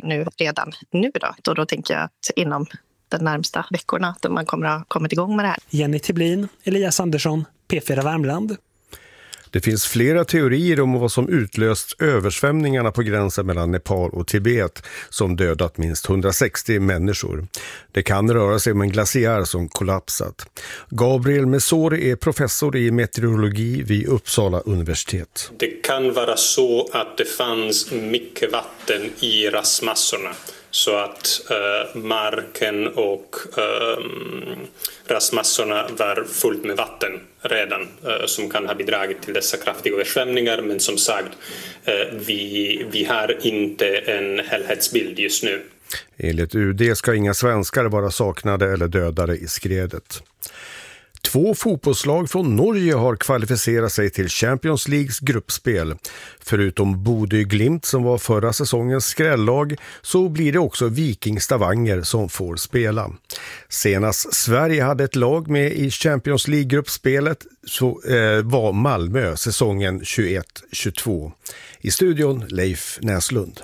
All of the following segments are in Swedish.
nu redan nu då. Och då tänker jag att inom de närmsta veckorna att man kommer att ha kommit igång med det här. Jenny Tiblin, Elias Andersson, P4 Värmland. Det finns flera teorier om vad som utlöst översvämningarna på gränsen mellan Nepal och Tibet som dödat minst 160 människor. Det kan röra sig om en glaciär som kollapsat. Gabriel Mesori är professor i meteorologi vid Uppsala universitet. Det kan vara så att det fanns mycket vatten i rasmassorna. Så att marken och rasmassorna var fullt med vatten redan som kan ha bidragit till dessa kraftiga översvämningar. Men som sagt, vi har inte en helhetsbild just nu. Enligt UD ska inga svenskar vara saknade eller dödade i skredet. 2 fotbollslag från Norge har kvalificerat sig till Champions Leagues gruppspel. Förutom Bodø Glimt som var förra säsongens skrällag så blir det också Viking Stavanger som får spela. Senast Sverige hade ett lag med i Champions League-gruppspelet så var Malmö säsongen 21-22. I studion Leif Näslund.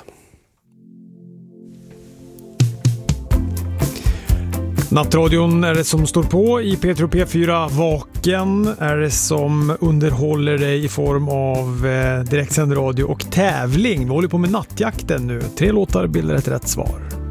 Nattradion är det som står på i P3 och P4. Vaken är det som underhåller dig i form av direktsänd radio och tävling. Vi håller på med nattjakten nu. 3 låtar bildar ett rätt svar.